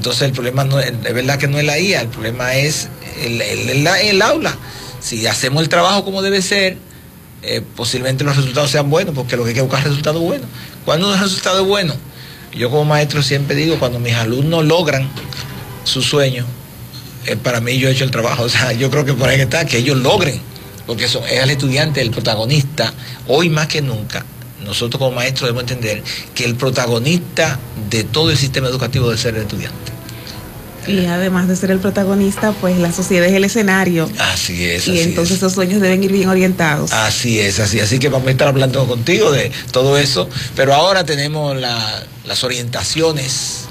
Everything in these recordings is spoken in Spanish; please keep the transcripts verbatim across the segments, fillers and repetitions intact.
Entonces el problema no es, es verdad que no es la I A, el problema es el, el, el, el aula. Si hacemos el trabajo como debe ser, eh, posiblemente los resultados sean buenos, porque lo que hay que buscar es resultados buenos. ¿Cuándo un resultado es bueno? Yo como maestro siempre digo, cuando mis alumnos logran su sueño, eh, para mí yo he hecho el trabajo. O sea, yo creo que por ahí que está, que ellos logren, porque eso es el estudiante, el protagonista, hoy más que nunca. Nosotros como maestros debemos entender que el protagonista de todo el sistema educativo debe ser el estudiante. Y además de ser el protagonista, pues la sociedad es el escenario. Así es. Y así entonces es. esos sueños deben ir bien orientados. Así es, así. Así que vamos a estar hablando contigo de todo eso. Pero ahora tenemos la, las orientaciones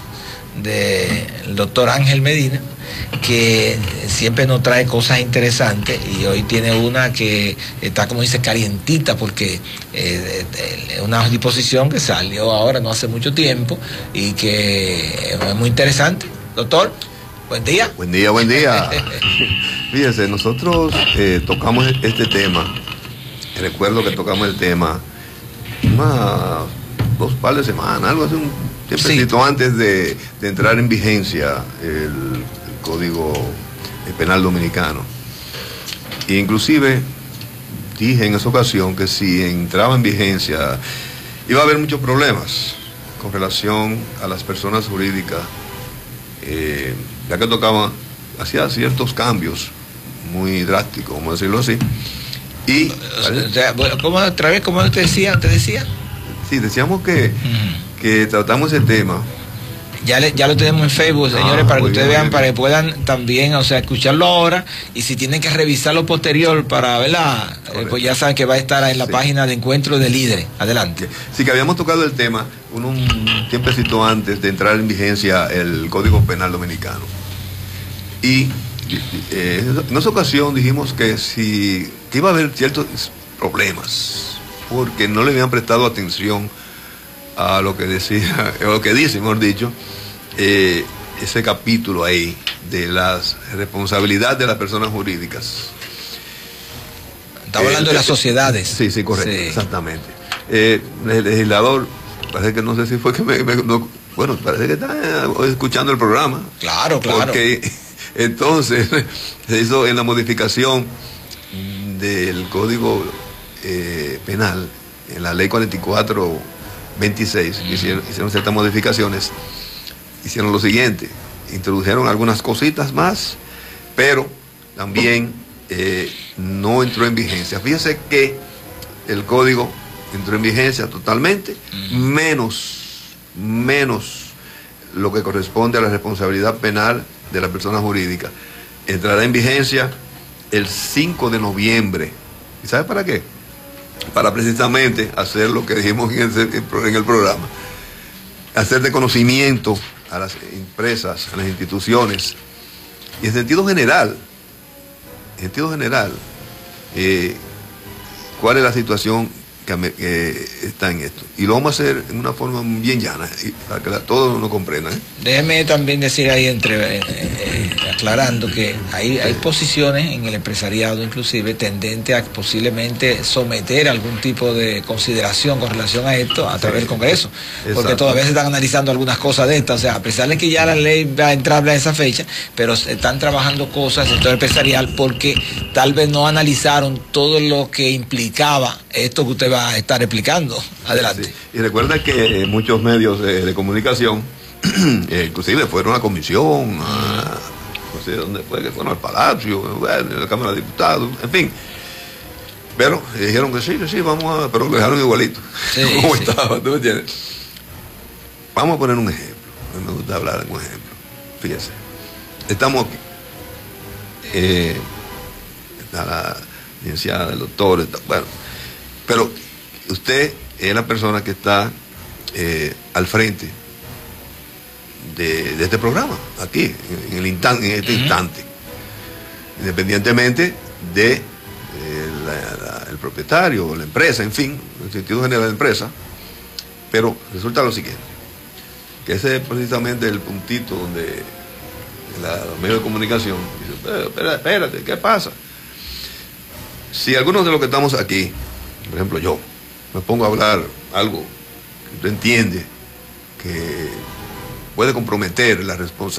del doctor Ángel Medina, que siempre nos trae cosas interesantes, y hoy tiene una que está, como dice, calientita, porque eh, es una disposición que salió ahora no hace mucho tiempo y que es muy interesante. Doctor, buen día. Buen día, buen día. Fíjense, nosotros eh, tocamos este tema, recuerdo que tocamos el tema unas dos par de semanas, algo así, un tiempecito sí. antes de, de entrar en vigencia el Código Penal Dominicano. E inclusive dije en esa ocasión que si entraba en vigencia iba a haber muchos problemas con relación a las personas jurídicas, eh, ya que tocaba, hacía ciertos cambios muy drásticos, vamos a decirlo así. Y o sea, ¿cómo, otra vez, cómo te decía? ¿Te decía? Sí, decíamos que, uh-huh. que tratamos ese tema. Ya, le, ya lo tenemos en Facebook, señores, ah, para que ustedes bien, vean, para que puedan también, o sea, escucharlo ahora, y si tienen que revisarlo posterior para, ¿verdad? Eh, pues ya saben que va a estar en la sí. página de Encuentro de Líderes. Adelante. Sí, que habíamos tocado el tema un, un tiempecito antes de entrar en vigencia el Código Penal Dominicano. Y eh, en esa ocasión dijimos que, si, que iba a haber ciertos problemas, porque no le habían prestado atención a lo que decía, o lo que dice, mejor dicho, eh, ese capítulo ahí de la responsabilidad de las personas jurídicas. Estaba eh, hablando de las sociedades. Sí, sí, correcto, sí. Exactamente. Eh, el legislador, parece que no sé si fue que me, me no, bueno, parece que está escuchando el programa. Claro, claro. Porque entonces se hizo en la modificación del Código eh, Penal, en la ley cuarenta y cuatro veintiséis, uh-huh. hicieron, hicieron ciertas modificaciones, hicieron lo siguiente, introdujeron algunas cositas más, pero también eh, no entró en vigencia. Fíjense que el código entró en vigencia totalmente, uh-huh. menos, menos lo que corresponde a la responsabilidad penal de la persona jurídica. Entrará en vigencia el cinco de noviembre. ¿Y sabe para qué? Para precisamente hacer lo que dijimos en el, en el programa, hacer de conocimiento a las empresas, a las instituciones, y en sentido general, en sentido general, eh, cuál es la situación que, me, que está en esto. Y lo vamos a hacer en una forma bien llana, y para que la, todos lo comprendan. ¿eh? Déjeme también decir ahí, entre eh, eh, aclarando que hay, hay posiciones en el empresariado, inclusive, tendentes a posiblemente someter algún tipo de consideración con relación a esto a través del Congreso. Exacto. Porque todavía se están analizando algunas cosas de estas. O sea, a pesar de que ya la ley va a entrar a esa fecha, pero están trabajando cosas en el sector empresarial porque tal vez no analizaron todo lo que implicaba esto que usted va a estar explicando. Adelante. Sí. Y recuerda que eh, muchos medios de, de comunicación, eh, inclusive fueron a la comisión, a, no sé dónde fue, que fueron al Palacio, bueno, a la Cámara de Diputados, en fin. Pero eh, dijeron que sí, que sí, vamos a, pero lo dejaron igualito. Sí, como sí. estaba, ¿tú me entiendes? Vamos a poner un ejemplo. Me gusta hablar de un ejemplo. Fíjese, estamos aquí. Eh, está la licenciada, el doctor, está, bueno, pero usted es la persona que está eh, al frente de, de este programa, aquí, en, el instan, en este uh-huh. instante, independientemente de eh, la, la, el propietario o la empresa, en fin, en el sentido general de la empresa. Pero resulta lo siguiente, que ese es precisamente el puntito donde la, los medios de comunicación dicen, espérate, espérate, ¿qué pasa? Si algunos de los que estamos aquí, por ejemplo yo, me pongo a hablar algo que usted entiende que puede comprometer la responsabilidad